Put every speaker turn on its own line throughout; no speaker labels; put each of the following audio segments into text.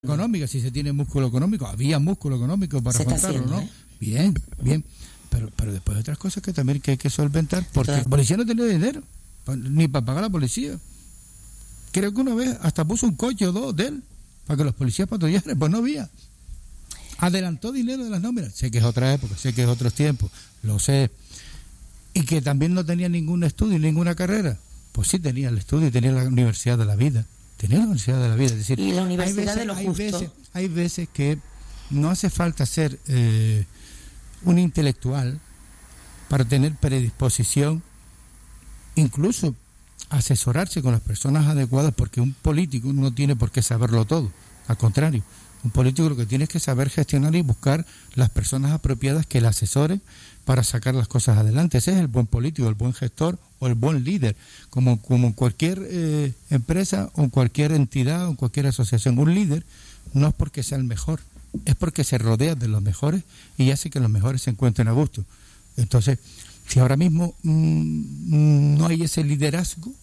económica, si se tiene músculo económico, había músculo económico para afrontarlo, ¿no? Bien, pero después hay otras cosas que también que hay que solventar, porque la policía no tenía dinero, ni para pagar a la policía. Creo que una vez hasta puso un coche o dos de él, para que los policías patrullaran, pues no había. Adelantó dinero de las nóminas, sé que es otra época, sé que es otros tiempos, lo sé. Y que también no tenía ningún estudio, ninguna carrera. Pues sí tenía el estudio y tenía la Universidad de la Vida. Tenía la Universidad de la Vida. Es decir,
y la Universidad de lo Justo.
Hay veces que no hace falta ser un intelectual para tener predisposición, incluso asesorarse con las personas adecuadas, porque un político no tiene por qué saberlo todo. Al contrario, un político lo que tiene es que saber gestionar y buscar las personas apropiadas que le asesoren para sacar las cosas adelante. Ese es el buen político, el buen gestor o el buen líder, como en cualquier empresa o en cualquier entidad o en cualquier asociación. Un líder no es porque sea el mejor, es porque se rodea de los mejores y hace que los mejores se encuentren a gusto. Entonces, si ahora mismo no hay ese liderazgo,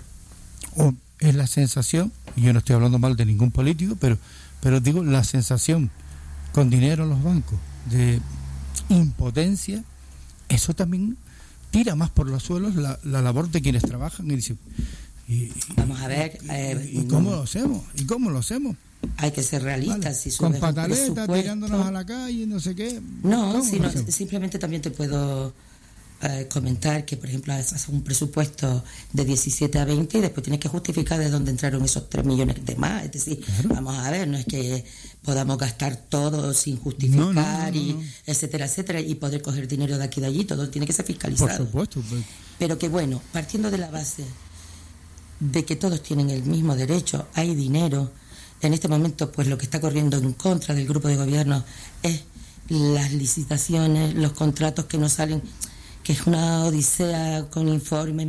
o es la sensación, y yo no estoy hablando mal de ningún político, pero digo la sensación con dinero en los bancos de impotencia, eso también tira más por los suelos la labor de quienes trabajan y dicen,
vamos a ver,
¿y cómo lo hacemos? ¿Y cómo lo hacemos?
Hay que ser realistas.
Vale.
Si
con pataletas, tirándonos a la calle, no sé qué.
No, simplemente también te puedo comentar que, por ejemplo, haces un presupuesto de 17 a 20 y después tienes que justificar de dónde entraron esos 3 millones de más. Es decir, claro, vamos a ver, no es que podamos gastar todo sin justificar, no. Etcétera, etcétera, y poder coger dinero de aquí y de allí, todo tiene que ser fiscalizado.
Por supuesto.
Pero que bueno, partiendo de la base de que todos tienen el mismo derecho, hay dinero. En este momento, pues lo que está corriendo en contra del grupo de gobierno es las licitaciones, los contratos que no salen, que es una odisea con informe,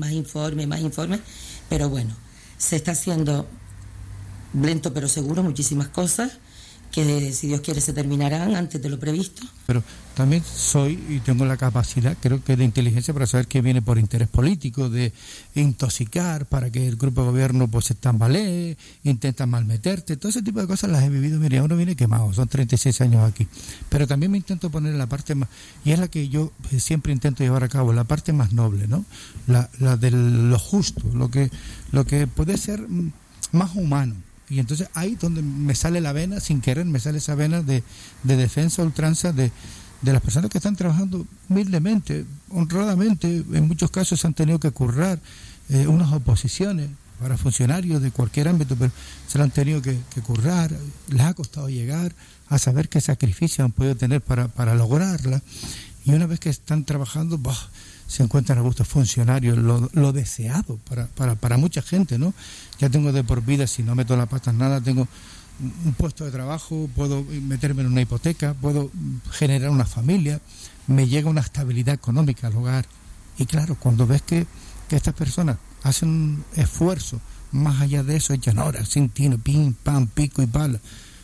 pero bueno, se está haciendo lento pero seguro muchísimas cosas que, si Dios quiere, se terminarán antes de lo previsto. Pero
también soy y tengo la capacidad, creo que de inteligencia, para saber que viene por interés político, de intoxicar para que el grupo de gobierno pues se tambalee, intenta malmeterte, todo ese tipo de cosas las he vivido. Mira, uno viene quemado, son 36 años aquí, pero también me intento poner en la parte más, y es la que yo siempre intento llevar a cabo, la parte más noble, ¿no? La de lo justo, lo que puede ser más humano. Y entonces ahí donde me sale la vena, sin querer, me sale esa vena de defensa a ultranza de las personas que están trabajando humildemente, honradamente. En muchos casos se han tenido que currar unas oposiciones para funcionarios de cualquier ámbito, pero se lo han tenido que currar, les ha costado llegar a saber qué sacrificios han podido tener para lograrla, y una vez que están trabajando, se encuentran a gusto. Funcionarios, lo deseado para mucha gente, ¿no? Ya tengo de por vida, si no meto la pata en nada, tengo un puesto de trabajo, puedo meterme en una hipoteca, puedo generar una familia, me llega una estabilidad económica al hogar. Y claro, cuando ves que estas personas hacen un esfuerzo más allá de eso, echan horas sin tino, pim, pam, pico y pala,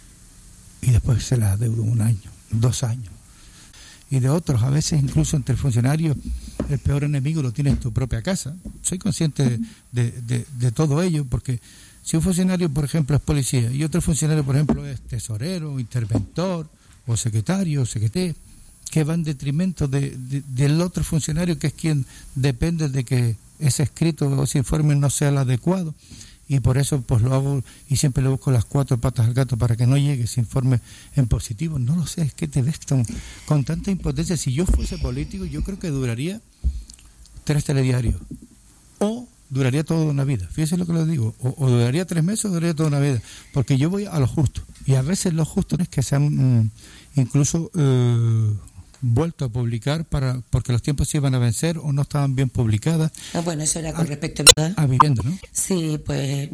y después se las adeudo 1 año, 2 años. Y de otros, a veces incluso entre funcionarios, el peor enemigo lo tienes en tu propia casa. Soy consciente de todo ello, porque si un funcionario, por ejemplo, es policía y otro funcionario, por ejemplo, es tesorero, interventor o secretario o secreté, que va en detrimento del otro funcionario, que es quien depende de que ese escrito o ese informe no sea el adecuado. Y por eso pues lo hago, y siempre le busco las 4 patas al gato para que no llegue ese informe en positivo. No lo sé, es que te ves con tanta impotencia. Si yo fuese político, yo creo que duraría 3 telediarios, o duraría toda una vida. Fíjese lo que les digo, o duraría 3 meses o duraría toda una vida, porque yo voy a lo justo, y a veces lo justo es que se han incluso vuelto a publicar porque los tiempos se iban a vencer o no estaban bien publicadas.
Bueno, eso era con respecto
a vivienda, ¿no?
Sí, pues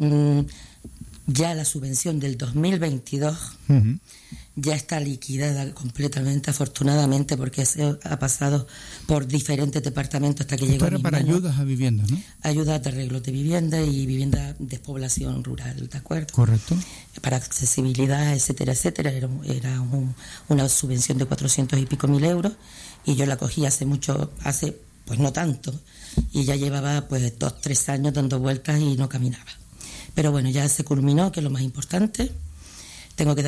ya la subvención del 2022 ya está liquidada completamente, afortunadamente, porque se ha pasado por diferentes departamentos hasta que llegó a mis
para
manos.
Ayudas a vivienda, ¿no?
Ayudas de arreglos de vivienda y vivienda de población rural, ¿de acuerdo?
Correcto.
Para accesibilidad, etcétera, etcétera. Era una subvención de 400 y pico mil euros, y yo la cogí hace pues no tanto, y ya llevaba pues 2-3 años dando vueltas y no caminaba. Pero bueno, ya se culminó, que es lo más importante. Tengo que